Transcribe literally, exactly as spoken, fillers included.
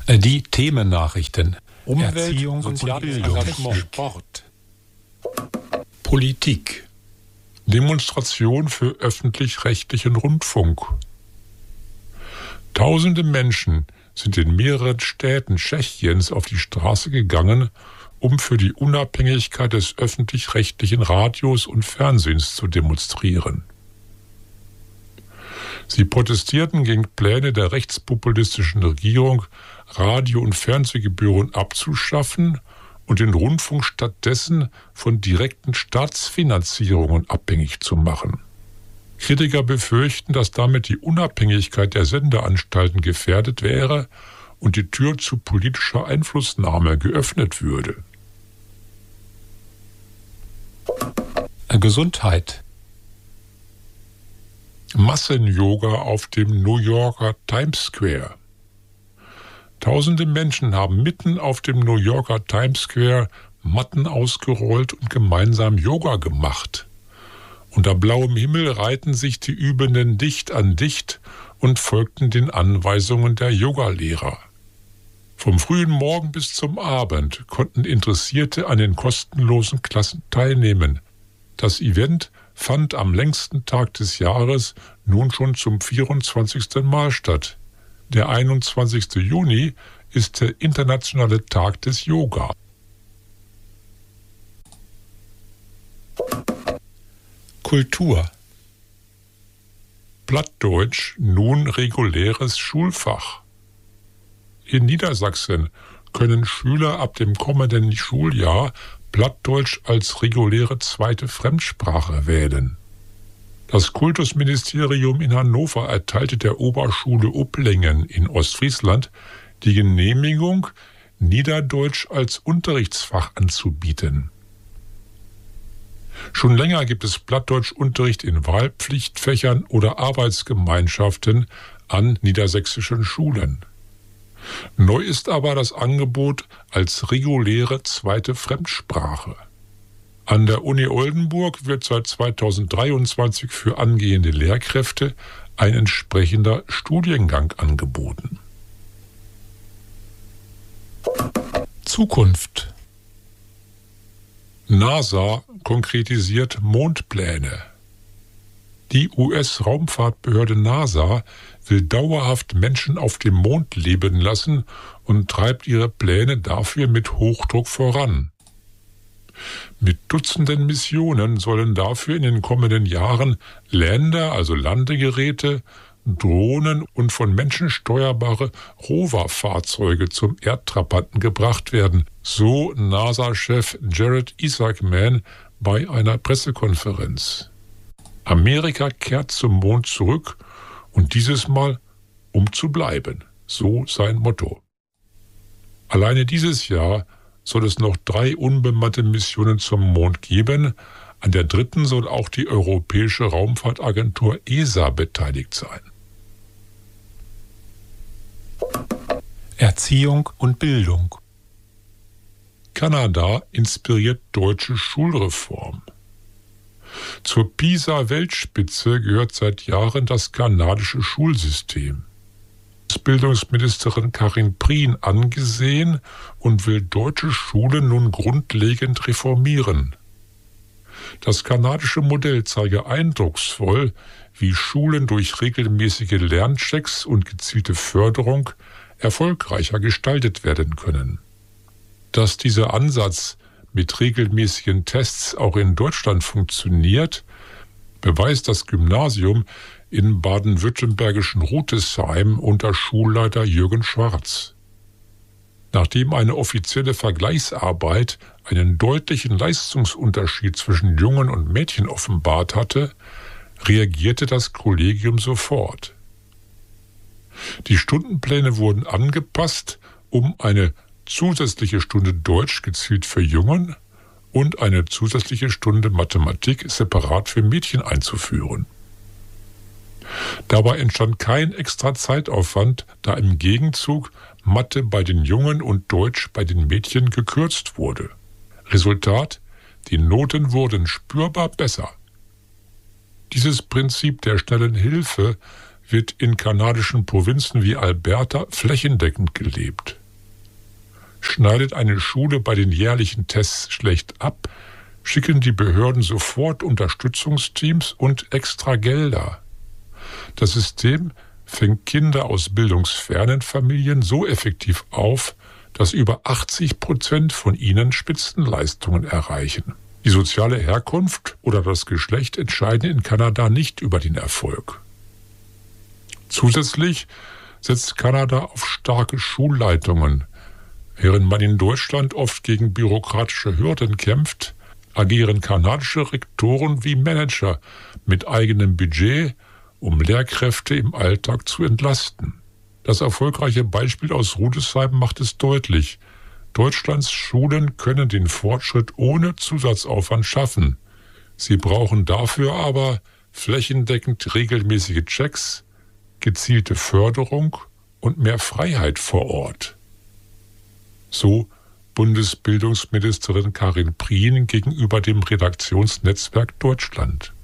Die Themennachrichten. Umwelt, Erziehung und Bildung. Sport. Politik. Demonstration für öffentlich-rechtlichen Rundfunk. Tausende Menschen sind in mehreren Städten Tschechiens auf die Straße gegangen, um für die Unabhängigkeit des öffentlich-rechtlichen Radios und Fernsehens zu demonstrieren. Sie protestierten gegen Pläne der rechtspopulistischen Regierung, Radio- und Fernsehgebühren abzuschaffen und den Rundfunk stattdessen von direkten Staatsfinanzierungen abhängig zu machen. Kritiker befürchten, dass damit die Unabhängigkeit der Sendeanstalten gefährdet wäre und die Tür zu politischer Einflussnahme geöffnet würde. Gesundheit. Massen-Yoga auf dem New Yorker Times Square. Tausende Menschen haben mitten auf dem New Yorker Times Square Matten ausgerollt und gemeinsam Yoga gemacht. Unter blauem Himmel reihten sich die Übenden dicht an dicht und folgten den Anweisungen der Yogalehrer. Vom frühen Morgen bis zum Abend konnten Interessierte an den kostenlosen Klassen teilnehmen. Das Event fand am längsten Tag des Jahres nun schon zum vierundzwanzigsten Mal statt. Der einundzwanzigste Juni ist der internationale Tag des Yoga. Kultur. Plattdeutsch nun reguläres Schulfach. In Niedersachsen können Schüler ab dem kommenden Schuljahr Plattdeutsch als reguläre zweite Fremdsprache wählen. Das Kultusministerium in Hannover erteilte der Oberschule Upplingen in Ostfriesland die Genehmigung, Niederdeutsch als Unterrichtsfach anzubieten. Schon länger gibt es Plattdeutschunterricht in Wahlpflichtfächern oder Arbeitsgemeinschaften an niedersächsischen Schulen. Neu ist aber das Angebot als reguläre zweite Fremdsprache. An der Uni Oldenburg wird seit zweitausenddreiundzwanzig für angehende Lehrkräfte ein entsprechender Studiengang angeboten. Zukunft. NASA konkretisiert Mondpläne. Die U S-Raumfahrtbehörde NASA will dauerhaft Menschen auf dem Mond leben lassen und treibt ihre Pläne dafür mit Hochdruck voran. Mit Dutzenden Missionen sollen dafür in den kommenden Jahren Länder, also Landegeräte, Drohnen und von Menschen steuerbare Roverfahrzeuge zum Erdtrabanten gebracht werden, so NASA-Chef Jared Isaacman bei einer Pressekonferenz. Amerika kehrt zum Mond zurück und dieses Mal um zu bleiben, so sein Motto. Alleine dieses Jahr soll es noch drei unbemannte Missionen zum Mond geben. An der dritten soll auch die Europäische Raumfahrtagentur E S A beteiligt sein. Erziehung und Bildung. Kanada inspiriert deutsche Schulreform. Zur PISA-Weltspitze gehört seit Jahren das kanadische Schulsystem. Bildungsministerin Karin Prien angesehen und will deutsche Schulen nun grundlegend reformieren. Das kanadische Modell zeige eindrucksvoll, wie Schulen durch regelmäßige Lernchecks und gezielte Förderung erfolgreicher gestaltet werden können. Dass dieser Ansatz mit regelmäßigen Tests auch in Deutschland funktioniert, beweist das Gymnasium in baden-württembergischen Rutesheim unter Schulleiter Jürgen Schwarz. Nachdem eine offizielle Vergleichsarbeit einen deutlichen Leistungsunterschied zwischen Jungen und Mädchen offenbart hatte, reagierte das Kollegium sofort. Die Stundenpläne wurden angepasst, um eine zusätzliche Stunde Deutsch gezielt für Jungen und eine zusätzliche Stunde Mathematik separat für Mädchen einzuführen. Dabei entstand kein extra Zeitaufwand, da im Gegenzug Mathe bei den Jungen und Deutsch bei den Mädchen gekürzt wurde. Resultat: Die Noten wurden spürbar besser. Dieses Prinzip der schnellen Hilfe wird in kanadischen Provinzen wie Alberta flächendeckend gelebt. Schneidet eine Schule bei den jährlichen Tests schlecht ab, schicken die Behörden sofort Unterstützungsteams und extra Gelder. Das System fängt Kinder aus bildungsfernen Familien so effektiv auf, dass über achtzig Prozent von ihnen Spitzenleistungen erreichen. Die soziale Herkunft oder das Geschlecht entscheiden in Kanada nicht über den Erfolg. Zusätzlich setzt Kanada auf starke Schulleitungen. Während man in Deutschland oft gegen bürokratische Hürden kämpft, agieren kanadische Rektoren wie Manager mit eigenem Budget, um Lehrkräfte im Alltag zu entlasten. Das erfolgreiche Beispiel aus Rudesheim macht es deutlich. Deutschlands Schulen können den Fortschritt ohne Zusatzaufwand schaffen. Sie brauchen dafür aber flächendeckend regelmäßige Checks, gezielte Förderung und mehr Freiheit vor Ort. So Bundesbildungsministerin Karin Prien gegenüber dem Redaktionsnetzwerk Deutschland.